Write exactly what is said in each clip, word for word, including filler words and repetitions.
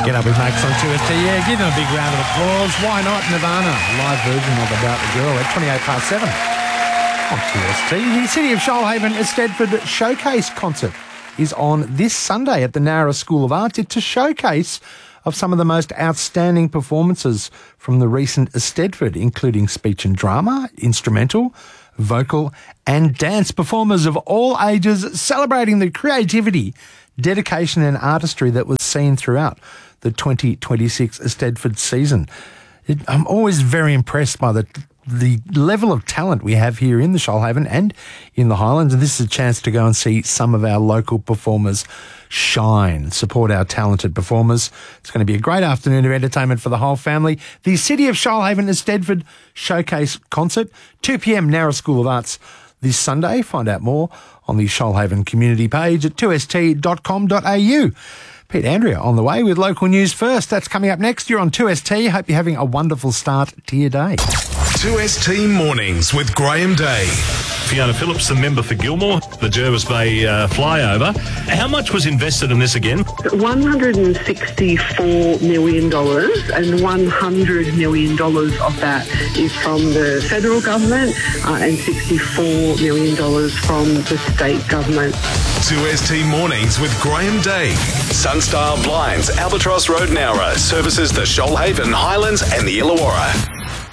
Get Up with Max on two S T. Yeah, give them a big round of applause. Why not? Nirvana, live version of About the Girl at twenty-eight past seven on two S T. The City of Shoalhaven Eisteddfod Showcase concert is on this Sunday at the Nowra School of Arts. It's a showcase of some of the most outstanding performances from the recent Eisteddfod, including speech and drama, instrumental, vocal and dance performers of all ages, celebrating the creativity, dedication and artistry that was seen throughout the twenty twenty-six Eisteddfod season. It, I'm always very impressed by the the level of talent we have here in the Shoalhaven and in the Highlands, and this is a chance to go and see some of our local performers shine, support our talented performers. It's going to be a great afternoon of entertainment for the whole family. The City of Shoalhaven Eisteddfod Showcase Concert, two p.m. Nowra School of Arts this Sunday. Find out more on the Shoalhaven community page at two s t dot com dot a u. Pete Andrea on the way with local news first. That's coming up next. You're on two S T. Hope you're having a wonderful start to your day. two S T Mornings with Graham Day. Fiona Phillips, the member for Gilmore, the Jervis Bay uh, flyover. How much was invested in this again? one hundred sixty-four million dollars, and one hundred million dollars of that is from the federal government uh, and sixty-four million dollars from the state government. two S T Mornings with Graham Day. Sunstar Blinds, Albatross Road, Nowra, services the Shoalhaven, Highlands and the Illawarra.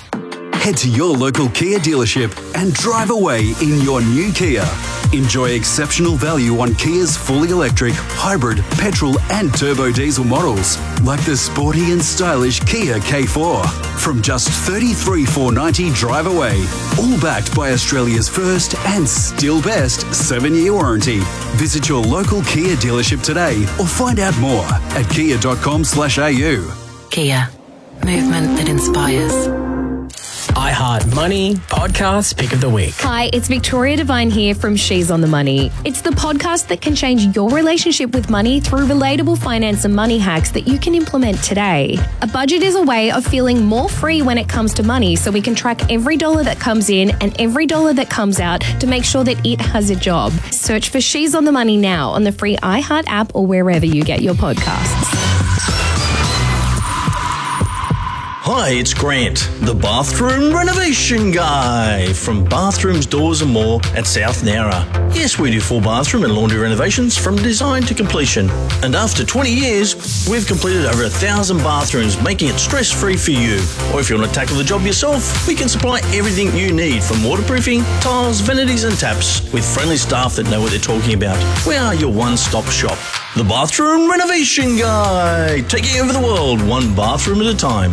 Head to your local Kia dealership and drive away in your new Kia. Enjoy exceptional value on Kia's fully electric, hybrid, petrol and turbo diesel models, like the sporty and stylish Kia K four. From just thirty-three thousand four hundred ninety dollars drive away, all backed by Australia's first and still best seven-year warranty. Visit your local Kia dealership today or find out more at kia dot com slash a u. Kia. Movement that inspires. iHeart Money Podcast Pick of the Week. Hi, it's Victoria Devine here from She's on the Money. It's the podcast that can change your relationship with money through relatable finance and money hacks that you can implement today. A budget is a way of feeling more free when it comes to money, so we can track every dollar that comes in and every dollar that comes out to make sure that it has a job. Search for She's on the Money now on the free iHeart app or wherever you get your podcasts. Hi, it's Grant, the bathroom renovation guy from Bathrooms, Doors and More at South Nowra. Yes, we do full bathroom and laundry renovations from design to completion. And after twenty years, we've completed over a thousand bathrooms, making it stress-free for you. Or if you want to tackle the job yourself, we can supply everything you need from waterproofing, tiles, vanities and taps with friendly staff that know what they're talking about. We are your one-stop shop. The bathroom renovation guy, taking over the world one bathroom at a time.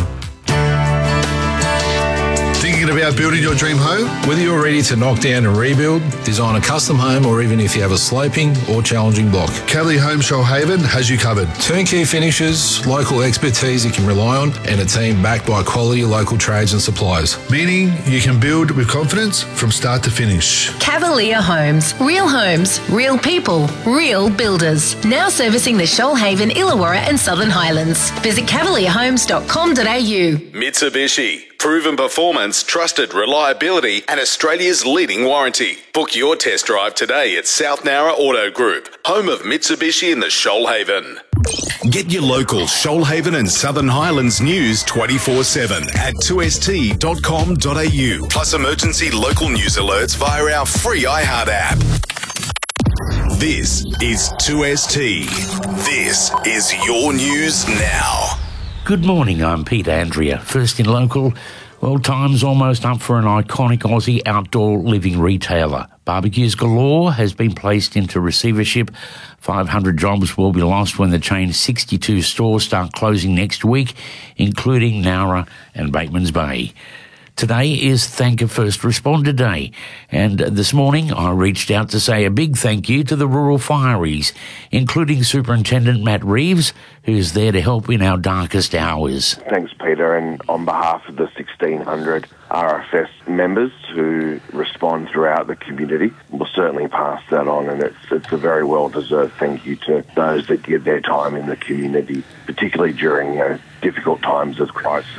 Thinking about building your dream home? Whether you're ready to knock down and rebuild, design a custom home, or even if you have a sloping or challenging block, Cavalier Home Shoalhaven has you covered. Turnkey finishes, local expertise you can rely on, and a team backed by quality local trades and suppliers. Meaning you can build with confidence from start to finish. Cavalier Homes. Real homes, real people, real builders. Now servicing the Shoalhaven, Illawarra and Southern Highlands. Visit cavalier homes dot com dot a u. Mitsubishi. Proven performance, trusted reliability and Australia's leading warranty. Book your test drive today at South Nowra Auto Group, home of Mitsubishi in the Shoalhaven. Get your local Shoalhaven and Southern Highlands news twenty-four seven at two s t dot com dot a u, plus emergency local news alerts via our free iHeart app. This is two S T. This is your news now. Good morning, I'm Pete Andrea. First in local, well, time's almost up for an iconic Aussie outdoor living retailer. Barbecues Galore has been placed into receivership. five hundred jobs will be lost when the chain's sixty-two stores start closing next week, including Nowra and Batemans Bay. Today is Thank a First Responder Day, and this morning I reached out to say a big thank you to the rural fireys, including Superintendent Matt Reeves, who's there to help in our darkest hours. Thanks, Peter, and on behalf of the sixteen hundred R F S members who respond throughout the community, we'll certainly pass that on, and it's, it's a very well-deserved thank you to those that give their time in the community, particularly during you know, difficult times of crisis.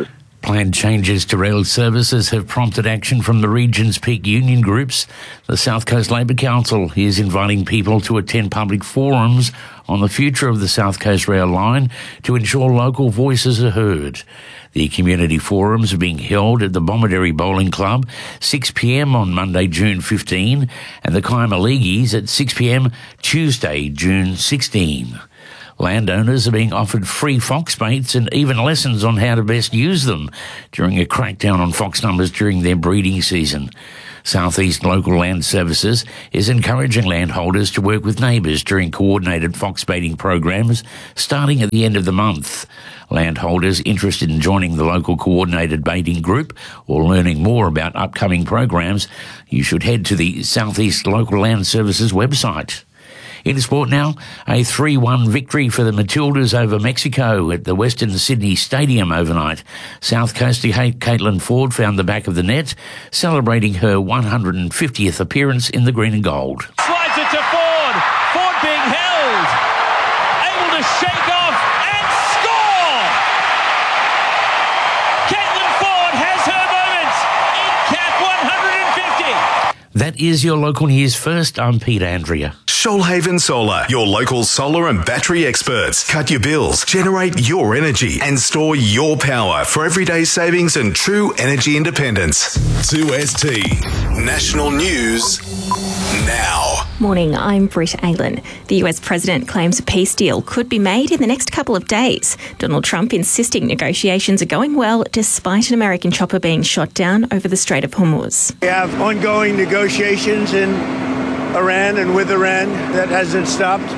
Planned changes to rail services have prompted action from the region's peak union groups. The South Coast Labor Council is inviting people to attend public forums on the future of the South Coast Rail line to ensure local voices are heard. The community forums are being held at the Bomaderry Bowling Club, six p m on Monday, June fifteenth, and the Kaimaligis at six p m Tuesday, June sixteenth. Landowners are being offered free fox baits and even lessons on how to best use them during a crackdown on fox numbers during their breeding season. Southeast Local Land Services is encouraging landholders to work with neighbours during coordinated fox baiting programs starting at the end of the month. Landholders interested in joining the local coordinated baiting group or learning more about upcoming programs, you should head to the Southeast Local Land Services website. In sport now, a three one victory for the Matildas over Mexico at the Western Sydney Stadium overnight. South Coaster Caitlin Ford found the back of the net, celebrating her one hundred fiftieth appearance in the green and gold. Slides it to Ford. Ford being held. Able to shake off and score! Caitlin Ford has her moment in Cap one hundred fifty. That is your local news first. I'm Peter Andrea. Shoalhaven Solar, your local solar and battery experts. Cut your bills, generate your energy, and store your power for everyday savings and true energy independence. two S T National News now. Morning, I'm Britt Aylan. The U S president claims a peace deal could be made in the next couple of days. Donald Trump insisting negotiations are going well despite an American chopper being shot down over the Strait of Hormuz. We have ongoing negotiations in Iran and with Iran that hasn't stopped,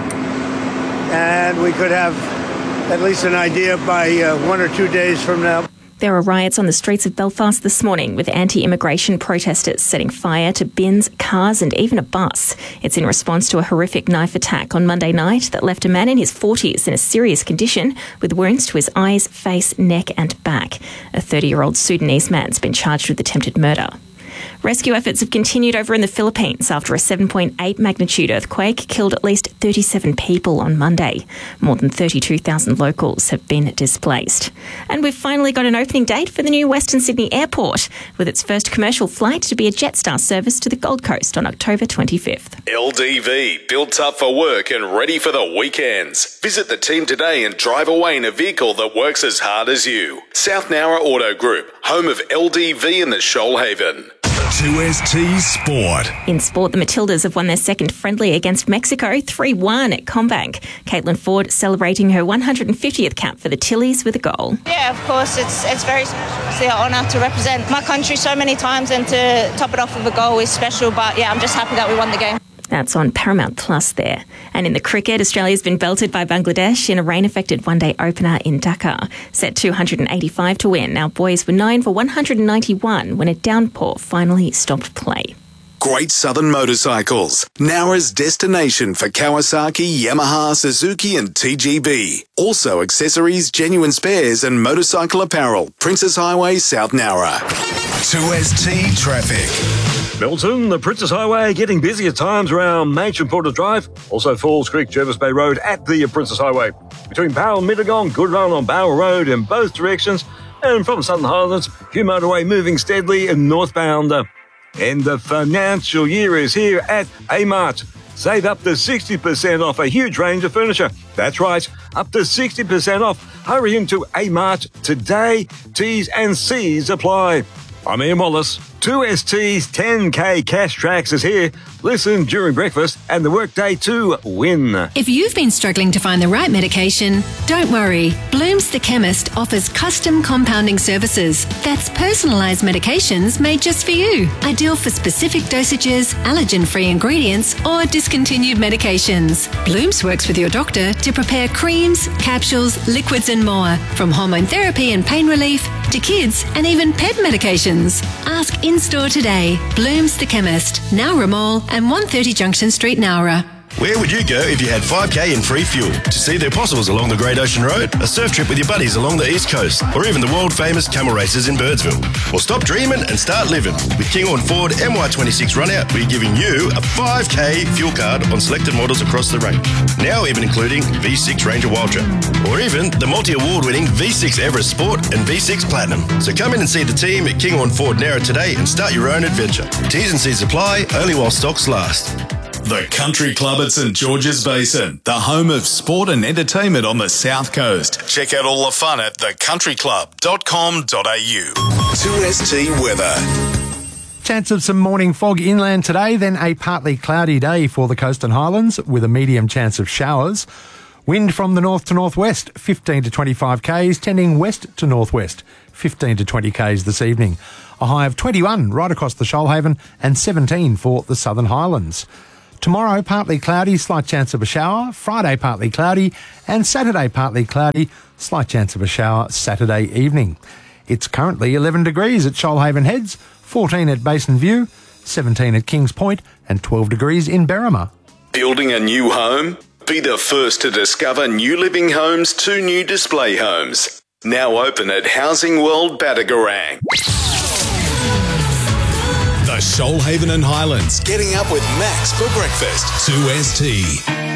and we could have at least an idea by uh, one or two days from now. There were riots on the streets of Belfast this morning with anti-immigration protesters setting fire to bins, cars and even a bus. It's in response to a horrific knife attack on Monday night that left a man in his forties in a serious condition with wounds to his eyes, face, neck and back. A thirty-year-old Sudanese man's been charged with attempted murder. Rescue efforts have continued over in the Philippines after a seven point eight magnitude earthquake killed at least thirty-seven people on Monday. More than thirty-two thousand locals have been displaced. And we've finally got an opening date for the new Western Sydney Airport, with its first commercial flight to be a Jetstar service to the Gold Coast on October twenty-fifth. L D V, built up for work and ready for the weekends. Visit the team today and drive away in a vehicle that works as hard as you. South Nowra Auto Group, home of L D V in the Shoalhaven. two S T Sport. In sport, the Matildas have won their second friendly against Mexico, three one at Combank. Caitlin Ford celebrating her one hundred fiftieth cap for the Tillies with a goal. Yeah, of course, it's it's very special. It's an honour to represent my country so many times, and to top it off with a goal is special. But yeah, I'm just happy that we won the game. That's on Paramount Plus there. And in the cricket, Australia's been belted by Bangladesh in a rain-affected one-day opener in Dhaka. Set two hundred eighty-five to win. Our boys were nine for one hundred ninety-one when a downpour finally stopped play. Great Southern Motorcycles, Nowra's destination for Kawasaki, Yamaha, Suzuki and T G B. Also accessories, genuine spares and motorcycle apparel. Princess Highway, South Nowra. two S T Traffic. Melton, the Princess Highway getting busy at times around Machin Porter Drive. Also Falls Creek, Jervis Bay Road at the Princess Highway. Between Powell and Mittagong, good run on Bowell Road in both directions. And from Southern Highlands, Hugh Motorway moving steadily and northbound. And the financial year is here at A-Mart. Save up to sixty percent off a huge range of furniture. That's right, up to sixty percent off. Hurry into A-Mart today. T's and C's apply. I'm Ian Wallace. two S T's ten K Cash Tracks is here. Listen during breakfast and the workday to win. If you've been struggling to find the right medication, don't worry. Bloom's the Chemist offers custom compounding services. That's personalised medications made just for you. Ideal for specific dosages, allergen-free ingredients or discontinued medications. Bloom's works with your doctor to prepare creams, capsules, liquids and more. From hormone therapy and pain relief to kids and even pet medications. Ask in-store today. Bloom's the Chemist, Nowra Mall and one thirty Junction Street, Nowra. Where would you go if you had five K in free fuel? To see the Possibles along the Great Ocean Road, a surf trip with your buddies along the East Coast, or even the world-famous camel races in Birdsville. Well, stop dreaming and start living. With Kinghorn Ford M Y twenty-six Runout, we're giving you a five K fuel card on selected models across the range. Now even including V six Ranger Wildtrak, or even the multi-award-winning V six Everest Sport and V six Platinum. So come in and see the team at Kinghorn Ford Narra today and start your own adventure. T's and C's apply, only while stocks last. The Country Club at St George's Basin, the home of sport and entertainment on the South Coast. Check out all the fun at the country club dot com dot a u. two S T weather. Chance of some morning fog inland today, then a partly cloudy day for the Coast and Highlands with a medium chance of showers. Wind from the north to northwest, fifteen to twenty-five k's, tending west to northwest, fifteen to twenty k's this evening. A high of twenty-one right across the Shoalhaven and seventeen for the Southern Highlands. Tomorrow, partly cloudy, slight chance of a shower. Friday, partly cloudy. And Saturday, partly cloudy, slight chance of a shower Saturday evening. It's currently eleven degrees at Shoalhaven Heads, fourteen at Basin View, seventeen at Kings Point, and twelve degrees in Berrima. Building a new home? Be the first to discover New Living Homes' two new display homes. Now open at Housing World Batagaran. The Shoalhaven and Highlands, getting up with Max for breakfast. two S T.